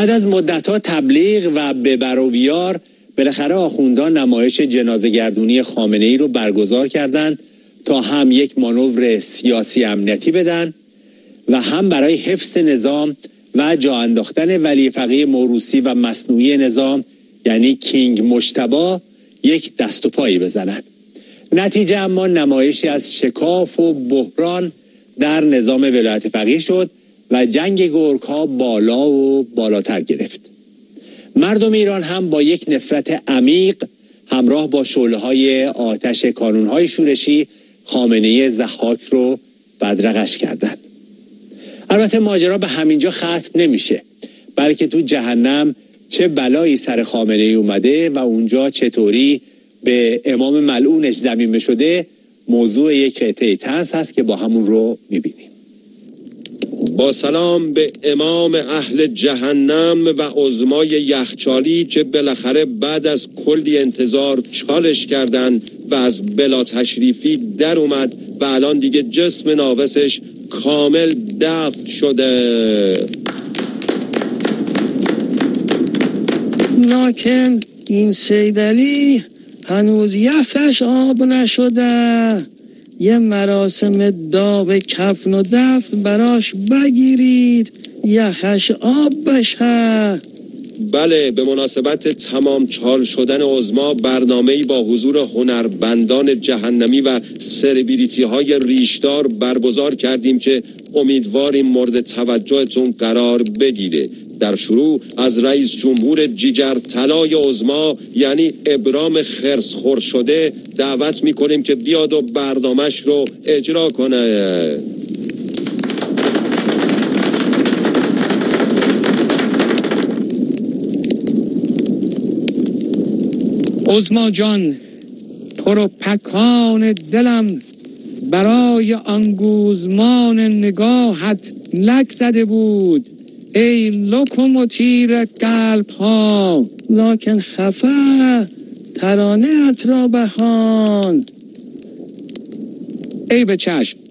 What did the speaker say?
بعد از مدت‌ها تبلیغ و ببر و بیار، بالاخره آخوندان نمایش جنازه گردونی خامنه‌ای رو برگزار کردند تا هم یک مانور سیاسی امنیتی بدن و هم برای حفظ نظام و جا انداختن ولی فقیه موروثی و مصنوعی نظام یعنی کینگ مجتبی یک دست و پایی بزنن. نتیجه اما نمایشی از شکاف و بحران در نظام ولایت فقیه شد و جنگ گرگ‌ها بالا و بالاتر گرفت. مردم ایران هم با یک نفرت عمیق همراه با شعله‌های آتش کانون‌های شورشی خامنه‌ای ضحاک رو بدرقش کردند. البته ماجرا به همینجا ختم نمیشه، بلکه تو جهنم چه بلایی سر خامنه‌ای اومده و اونجا چطوری به امام ملعونش ضمیمه شده موضوع یک قطعه طنز هست که با همون رو میبینیم. با سلام به امام اهل جهنم و عظمای یخچالی که بالاخره بعد از کلی انتظار چالش کردن و از بلا تشریفی در اومد و الان دیگه جسم ناقصش کامل دفن شده. لکن این سیدعلی هنوز یخش آب نشده. یه مراسم داغ کفن و دفن براش بگیرید یخش آب بشه. بله، به مناسبت تمام چال شدن عظما برنامه‌ای با حضور هنرمندان جهنمی و سلبریتی های ریشدار برگزار کردیم که امیدواریم مورد توجهتون قرار بگیره. در شروع از رئیس جمهور جیگر طلای عظما یعنی ابرام خرس خور شده دعوت میکنیم که بیاد و برنامهش رو اجرا کنه. عظما جان، پرو پکان دلم برای آنگوزمان نگاهت لک زده بود. ای لوکوموتیر قلب ها، لکن خفه ترانه ات را بخوان. ای به چشم،